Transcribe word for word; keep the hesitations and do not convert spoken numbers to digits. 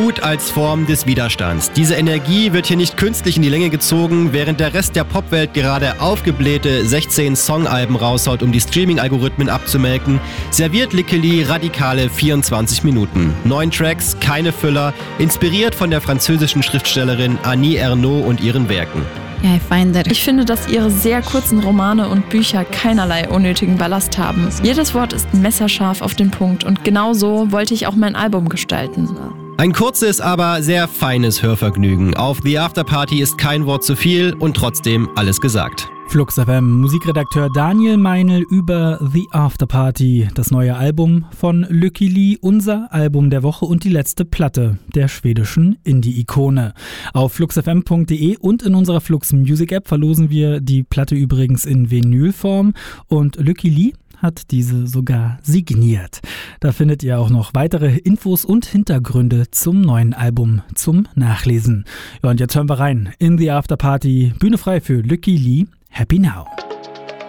Wut als Form des Widerstands. Diese Energie wird hier nicht künstlich in die Länge gezogen, während der Rest der Popwelt gerade aufgeblähte sechzehn Songalben raushaut, um die Streaming-Algorithmen abzumelken, serviert Lykke Li radikale vierundzwanzig Minuten. Neun Tracks, keine Füller, inspiriert von der französischen Schriftstellerin Annie Ernaux und ihren Werken. Ich finde, dass ihre sehr kurzen Romane und Bücher keinerlei unnötigen Ballast haben. Jedes Wort ist messerscharf auf den Punkt und genau so wollte ich auch mein Album gestalten. Ein kurzes, aber sehr feines Hörvergnügen. Auf The Afterparty ist kein Wort zu viel und trotzdem alles gesagt. Flux F M Musikredakteur Daniel Meinl über The Afterparty, das neue Album von Lykke Li, unser Album der Woche und die letzte Platte der schwedischen Indie-Ikone. Auf flux f m punkt d e und in unserer Flux Music App verlosen wir die Platte übrigens in Vinylform und Lykke Li hat diese sogar signiert. Da findet ihr auch noch weitere Infos und Hintergründe zum neuen Album zum Nachlesen. Ja, und jetzt hören wir rein in The Afterparty. Bühne frei für Lykke Li. Happy Now.